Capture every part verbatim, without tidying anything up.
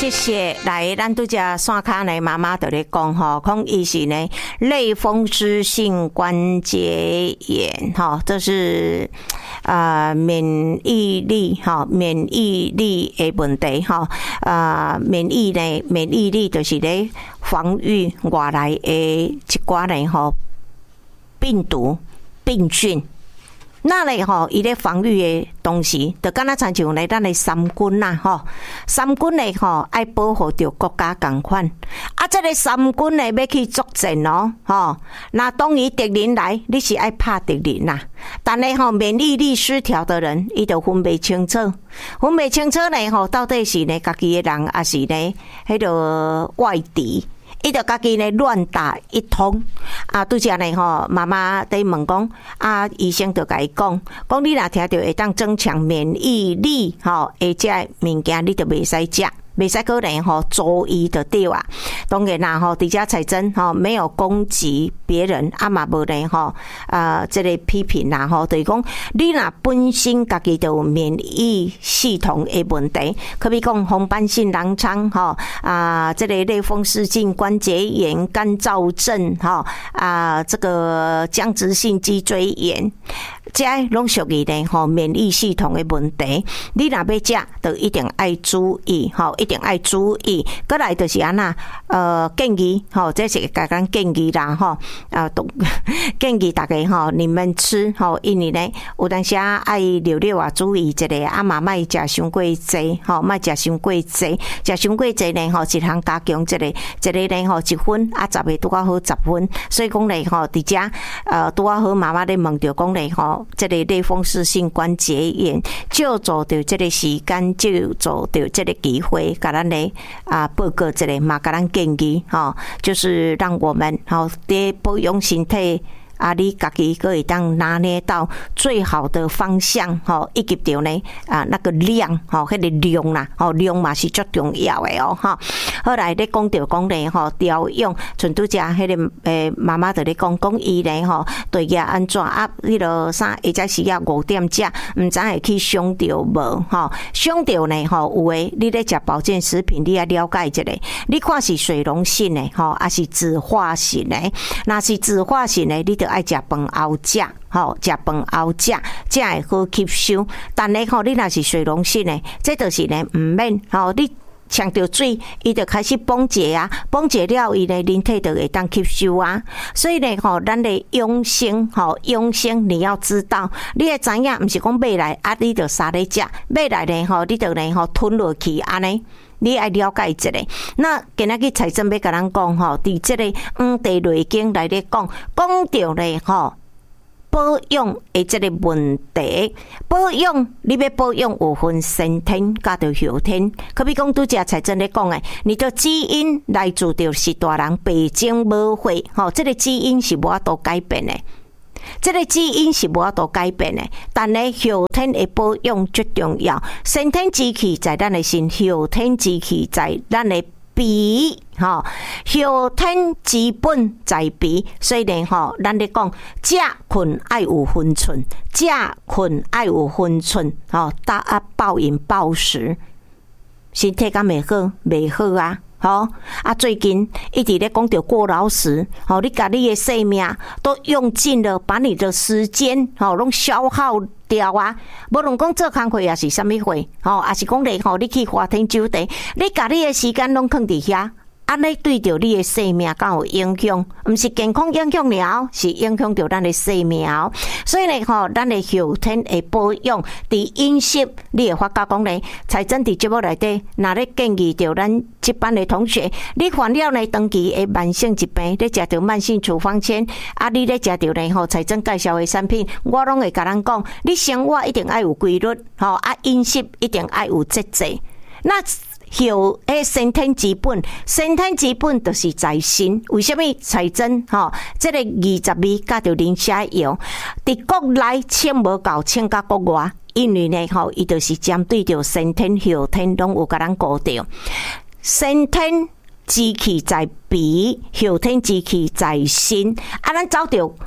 谢谢。来，咱拄只线卡呢，妈妈就咧讲吼，讲伊是呢类风湿性关节炎哈，这是啊、呃、免疫力哈，免疫力的问题哈啊、呃，免疫呢，免疫力就是咧防御外来的一寡呢吼病毒病菌。那咧吼，伊咧防御的东西，就敢若亲像咧咱的三军呐吼，三军咧吼爱保护着国家共款。啊，这个三军咧要去作战哦，吼，那当伊敌人来，你是爱拍敌人呐。但咧吼，免疫力失调的人，伊就分袂清楚，分袂清楚咧吼，到底是呢家己的人，还是呢迄个外敌。伊就家己呢乱打一通啊！拄则呢吼，妈妈在问讲啊，医生就甲伊讲，讲你若听到会当增强免疫力吼，而且物件你就袂使食。袂使个人吼注意就对啊，当然啦吼，伫遮彩珍吼没有攻击别人，啊嘛无呢吼，呃，这个批评啦吼，就是讲你若本身家己就有免疫系统的问题，可比讲红斑性狼疮吼啊，这个类风湿性关节炎、干燥症吼啊，这个僵直性脊椎炎，这拢属于呢吼免疫系统的问题，你若要食，就一定爱注意吼。一定爱注意，过来就是安那，呃，建议吼，这是甲咱建议啦吼，啊，建议大家吼，你们吃吼，因为呢，有当时爱溜溜啊，注意一个，啊嘛，莫食伤过济，吼，莫食伤过济，食伤过济呢，吼，一项加强一个，一个呢，吼，一分啊，十个拄啊好十分，所以讲呢，吼，伫遮呃拄啊好，妈妈咧问着讲呢，吼，这个类风湿性关节炎，就做着这个时间，就做着这个机会。甲咱咧啊报告一个嘛，甲咱建议吼，就是让我们吼伫保养身体。啊，你家己可以当拿捏到最好的方向，吼，以及着呢啊那个量，吼，迄个量啦，吼量嘛是最重要的哦，哈。后来咧讲着讲咧，吼调养，像拄则迄个诶妈妈就咧讲讲伊咧，吼对个安怎啊？迄个啥，或者是要五点食，毋知会去伤着无？吼，伤着呢，吼有诶，你咧食保健食品，你要了解一下，你看是水溶性的，吼，还是脂化性的？若是脂化性的，你就爱食饭后食，吼，食饭后食，才会好吸收。但咧吼，你若是水溶性的，这就是呢毋免吼，你呛着水，伊就开始崩解啊，崩解了，伊呢人体就会当吸收啊。所以呢，吼，咱的养生，吼，养生你要知道，你会知影，毋是讲买来啊，你就杀咧食，买来呢，吼，你就呢，吼吞落去安尼。你爱了解一下，那今仔日财政要甲咱讲吼，伫这个黄帝内经来咧讲，讲到咧吼保养的这个问题，保养你要保养有分先天甲着后天，可比讲拄则财政咧讲诶，你的基因来自就是大人白种无血，吼，这个基因是无法度改变诶。这个基因是无法度改变的，但咧后天的保养最重要。先天之气在咱的身，后天之气在咱的鼻，吼，后天之本在鼻。所以呢，吼，咱咧讲食困爱有分寸，食困爱有分寸，吼，大啊暴饮暴食，身体敢袂好，袂好啊。吼啊！最近一直咧讲到过劳死，吼，你把你的生命都用尽了，把你的时间吼拢消耗掉啊！无论讲做工课也是啥物货，吼，也是讲咧吼，你去花天酒地，你把你的时间拢放伫遐。安尼对着你的生命敢有影响？毋是健康影响了，是影响着咱的生命。所以呢，吼，咱的后天的保养，伫饮食，你会发觉讲咧，财政伫节目内底，若咧建议着咱这班的同学，你患了呢长期的慢性疾病，你食着慢性处方签，啊，你咧食着呢吼，财政介绍的产品，我拢会甲咱讲，你生活一定爱有规律，吼，啊，饮食一定爱有节制，那。后诶，先天之本，先天之本就是在身。为什么财政吼？这个二十味加着磷虾油，伫国内请无够，请甲国外，因为呢吼，伊就是针对着先天、后天拢有甲咱顾着。先天之气在鼻，后天之气在身。啊，咱走着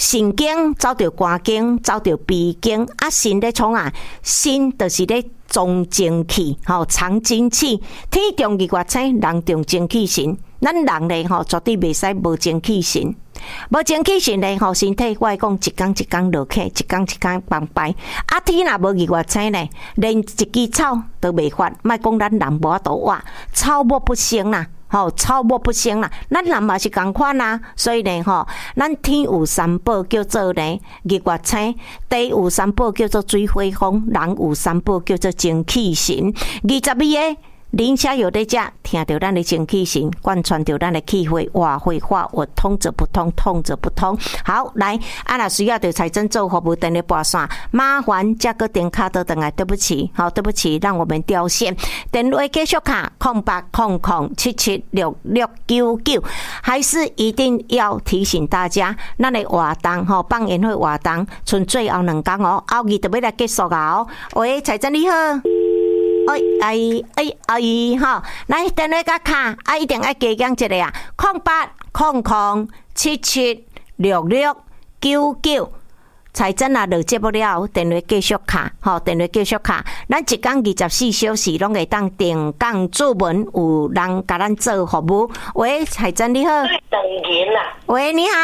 肾经走到肝经，走到脾经，啊，肾咧创啊，肾就是咧藏精气，吼藏精气。天中二月星，人中精气神。咱人咧吼，绝对袂使无精气神。无精气神咧吼，身体我来讲，一天一天落去，一天一天崩败。啊，天若无二月星咧，连一枝草都袂发。莫讲咱人无法度活，草木不生啦。吼，草木不生啦，咱人嘛是共款啦，所以呢，吼，咱天有三宝叫做呢日月星，地有三宝叫做水火风，人有三宝叫做精气神。二十二个灵虾有在遮，听到咱的精气神，贯穿到咱的气血，哇，会化我通则不通，通则不通。好，来，啊，若需要对财政做服务，等你拨线，麻烦加个电卡都等来，对不起，好，对不起，让我们掉线。电话继续卡空八空空七七六六九九，还是一定要提醒大家，咱的活动吼，放烟火活动，剩最后两天哦，后日就要来结束啊哦。喂，财政你好。哎哎哎哎哈！来电话甲卡，啊一定要加讲一个啊，空八空空七七六六九九。财政啊，落接不了，电话继续卡，吼，电话继续卡。咱一天二十四小时拢会当定岗注文，有人甲咱做服务。喂，财政你好。 等人啦。 喂，你好。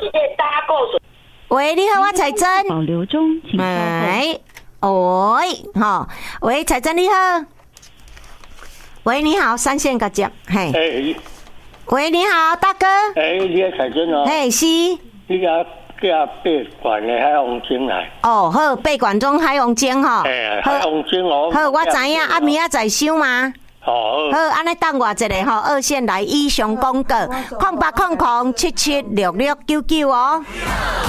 喂，你好，我财政。 保留中，请稍后。 喂，哈，喂，财政你好，喂，你好，三线个接，嘿， 哎， 喂，你好，大哥， 哎，你个财政哦， 嘿，是， 你个叫八罐的海王精来， 哦，好，八罐中海王精哈， 哎，海王精哦， 好，我知影，啊，明仔载收吗？ 好， 好，安尼等我一个吼，二线来以上广告，空八空空七七六六九九哦。